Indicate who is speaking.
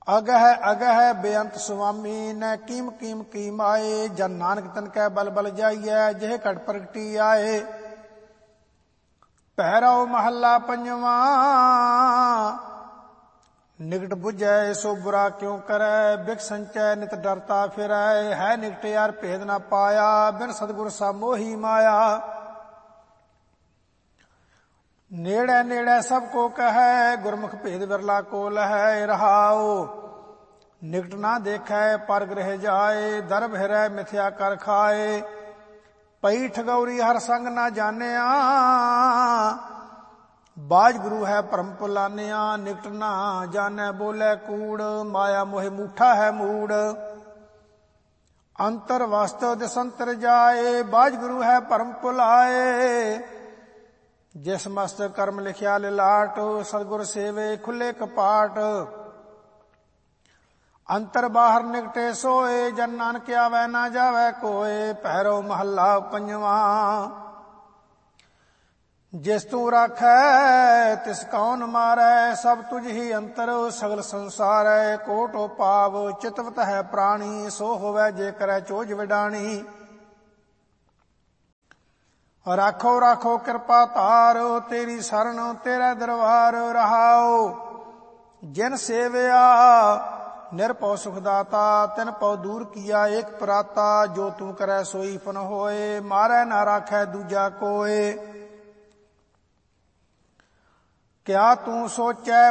Speaker 1: अगह अगह बेअंत सुआमी न कीम कीम कीम आए। जन नानक तन कै बल बल जाइए जेह घट प्रगटी आए। पहराओ महला पंजवा निकट बुझै सो बुरा क्यों करे। बिख संचय नित डरता फिरै है निकट यार भेद न पाया। बिन सतगुर सा मोही माया। नेड़े नेड़े सबको कहे गुरमुख भेद बिरला को लहै। रहाओ निकट ना देखै पर गृह जाए। दर भिरै मिथ्या कर खाए। पई ठगौरी हर संग ना जानिया। बाज गुरु है परम पुलानिया। निकट ना जाने बोले कूड़ माया मोह मूठा है मूड। अंतर वास्तव दिसंतर जाए। बाज गुरु है परम पुलाए। जिस मस्त कर्म लिखिया लिलाट। सतगुर सेवे खुले कपाट। अंतर बाहर निकटे सोए। जन नानक आवे ना जावे कोय। पहरो महला पंजवा जिस तू राखै तिस कौन मारै। सब तुझ ही अंतर सगल संसार। कोटो पाव चितवत है प्राणी। सो होवै जे करै चोज विडाणी। राखो राखो कृपा तार तेरी शरण तेरा दरबार। रहाओ जिन सेवया निरपौ सुखदाता। तिन पौ दूर किया एक पराता। जो तू करे सोई फन होए। मारै ना राखै दूजा कोय। क्या तू सोचै